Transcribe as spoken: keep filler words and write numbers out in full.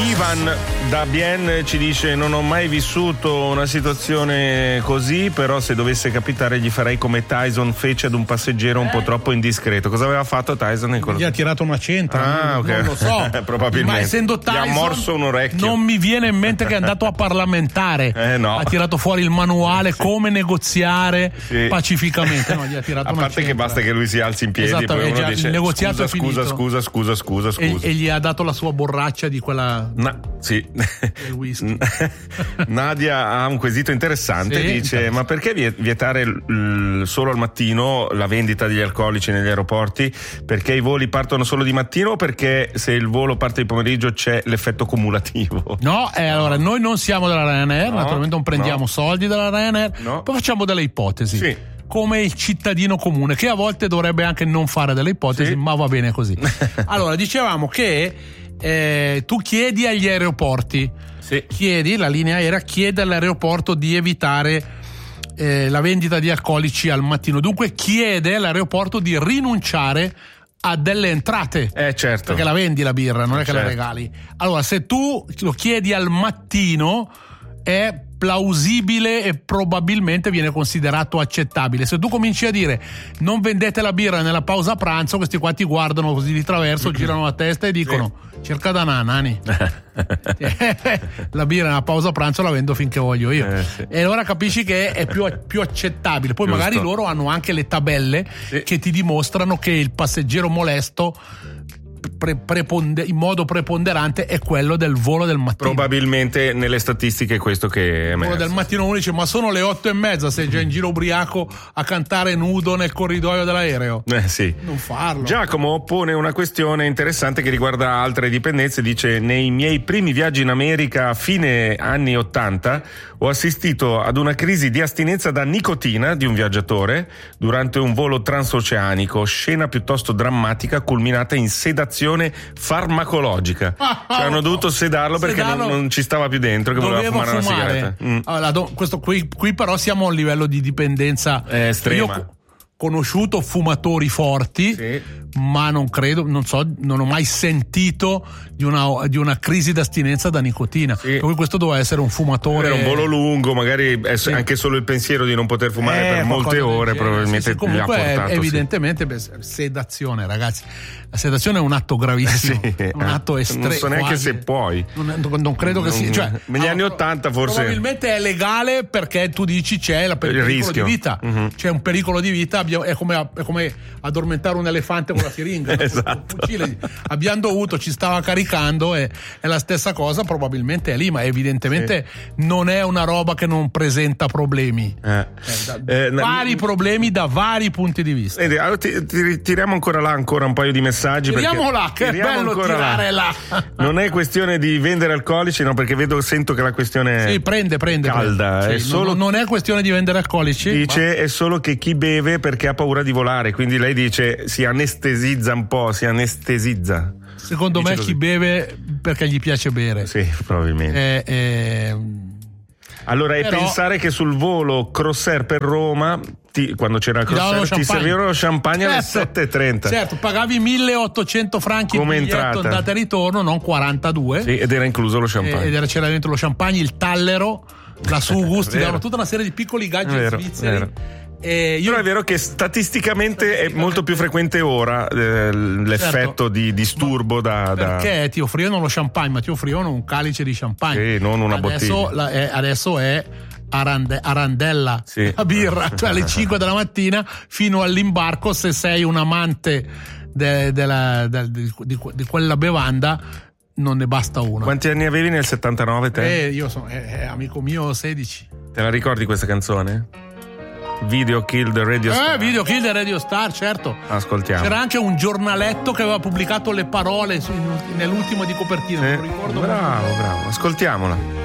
Ivan da Bien ci dice: non ho mai vissuto una situazione così, però se dovesse capitare gli farei come Tyson fece ad un passeggero un po' troppo indiscreto. Cosa aveva fatto Tyson? Gli ha tirato una centra, ah, non, okay. non lo so. Probabilmente. Ma essendo Tyson, gli ha morso un orecchio. Non mi viene in mente che è andato a parlamentare. Eh, no. Ha tirato fuori il manuale sì. come negoziare sì. pacificamente. No, gli ha tirato a una parte centra. che basta che lui si alzi in piedi, poi uno già, dice il negoziato scusa, è finito. scusa, scusa, scusa, scusa, scusa. E, e gli ha dato la sua borraccia di quella Na, sì. del whisky. Nadia ha un quesito interessante, sì, dice interessante. ma perché vietare l- solo al mattino la vendita degli alcolici negli aeroporti? Perché i voli partono solo di mattino o perché se il volo parte di pomeriggio c'è l'effetto cumulativo? No, eh, allora noi non siamo della Ryanair, no, naturalmente non prendiamo no. soldi dalla Ryanair, no. poi facciamo delle ipotesi. Sì. Come il cittadino comune, che a volte dovrebbe anche non fare delle ipotesi, sì. ma va bene così. Allora, dicevamo che eh, tu chiedi agli aeroporti, sì. chiedi, la linea aerea chiede all'aeroporto di evitare eh, la vendita di alcolici al mattino, dunque chiede all'aeroporto di rinunciare a delle entrate, eh certo, perché la vendi la birra, non è che certo. la regali. Allora, se tu lo chiedi al mattino è plausibile e probabilmente viene considerato accettabile. Se tu cominci a dire non vendete la birra nella pausa pranzo, questi qua ti guardano così di traverso, girano la testa e dicono sì. cerca da nani la birra nella pausa pranzo la vendo finché voglio io, eh, sì. e allora capisci che è più, più accettabile. Poi Giusto. Magari loro hanno anche le tabelle sì. che ti dimostrano che il passeggero molesto Pre- preponde- in modo preponderante è quello del volo del mattino. Probabilmente nelle statistiche è questo che è emerso. Il volo del mattino uno dice ma sono le otto e mezza, sei già in giro ubriaco a cantare nudo nel corridoio dell'aereo. Eh sì. Non farlo. Giacomo pone una questione interessante che riguarda altre dipendenze, dice: nei miei primi viaggi in America a fine anni ottanta ho assistito ad una crisi di astinenza da nicotina di un viaggiatore durante un volo transoceanico, scena piuttosto drammatica culminata in sedazione farmacologica. Ah, cioè, oh, hanno dovuto sedarlo perché non, non ci stava più dentro, che voleva fumare, fumare una sigaretta. Mm. Allora, do, questo qui, qui però siamo a un livello di dipendenza eh, estrema. Io ho conosciuto fumatori forti, sì. ma non credo, non so, non ho mai sentito di una, di una crisi d'astinenza da nicotina. Sì. Per cui questo doveva essere un fumatore. Era un volo lungo, magari sì. anche solo il pensiero di non poter fumare eh, per molte ore genere. probabilmente sì, sì, comunque gli ha portato, è, evidentemente sì. beh, sedazione, ragazzi. La sedazione è un atto gravissimo, sì, è un atto estremo. Non so neanche quasi. Se puoi. Non, non credo che sia. Cioè, negli anni ottanta forse. Probabilmente è legale perché tu dici c'è la, per il pericolo rischio. di vita. Uh-huh. C'è un pericolo di vita, è come, è come addormentare un elefante con la siringa. Esatto. Abbiamo dovuto, ci stava caricando e è la stessa cosa, probabilmente è lì, ma evidentemente sì. non è una roba che non presenta problemi. Eh. Eh, da, eh, vari na... problemi da vari punti di vista. Vedi, allora ti, ti, tiriamo ancora là ancora un paio di messaggi. Tiriamo là, che è bello tirare là. là. Non è questione di vendere alcolici, no, perché vedo, sento che la questione sì, prende, prende, calda. prende. È sì, solo, non, non è questione di vendere alcolici. Dice ma... è solo che chi beve perché ha paura di volare, quindi lei dice si anestesizza un po', si anestesizza. Secondo dice me così. Chi beve perché gli piace bere. Sì, probabilmente. Eh, eh... Allora, Però... è pensare che sul volo Crossair per Roma, ti, quando c'era il Crossair, ti servivano lo champagne certo. alle sette e trenta. Certo, pagavi milleottocento franchi come il biglietto entrata. Andata e ritorno, non quarantadue. Sì, ed era incluso lo champagne. Ed era, c'era dentro lo champagne, il tallero, la Sugus, ti davano tutta una serie di piccoli gadget vero, svizzeri. Vero. Eh, io... Però è vero che statisticamente è molto più frequente ora eh, l'effetto certo. di disturbo da, da... Perché ti offrivano lo champagne, ma ti offrivano un calice di champagne. Sì, non una adesso, bottiglia. La, eh, adesso è arande, arandella, sì. la birra, cioè alle cinque della mattina fino all'imbarco, se sei un amante de, de la, de, di, di, di quella bevanda non ne basta una. Quanti anni avevi nel settantanove te? Eh, io sono eh, eh, amico mio sedici. Te la ricordi questa canzone? Video Kill the Radio Star. Eh, Video Kill the Radio Star, certo. Ascoltiamo. C'era anche un giornaletto che aveva pubblicato le parole su, nell'ultimo di copertina, sì. non ricordo. Bravo, bravo, ascoltiamola.